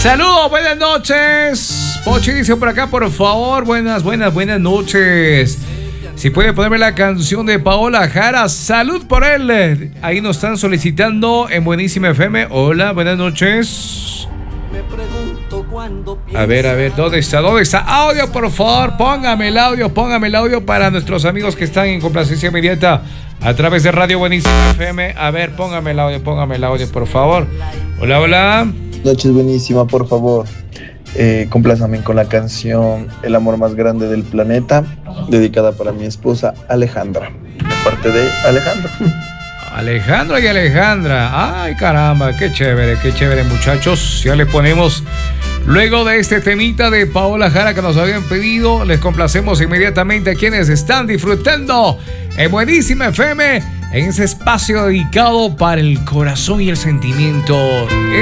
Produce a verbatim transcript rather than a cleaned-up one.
Saludos, buenas noches. Pochi dice por acá, por favor, buenas, buenas, buenas noches. Si puede ponerme la canción de Paola Jara, salud por él. Ahí nos están solicitando en Buenísima F M. Hola, buenas noches. A ver, a ver, ¿dónde está? ¿Dónde está? Audio, por favor, póngame el audio, póngame el audio para nuestros amigos que están en complacencia inmediata a través de Radio Buenísima F M. A ver, póngame el audio, póngame el audio, por favor. Hola, hola. Noches Buenísima, por favor. Eh, complázame con la canción El amor más grande del planeta, dedicada para mi esposa Alejandra, de parte de Alejandro. Alejandro y Alejandra. Ay, caramba, qué chévere, qué chévere, muchachos. Ya le ponemos, luego de este temita de Paola Jara que nos habían pedido, les complacemos inmediatamente a quienes están disfrutando en Buenísima F M, en ese espacio dedicado para el corazón y el sentimiento.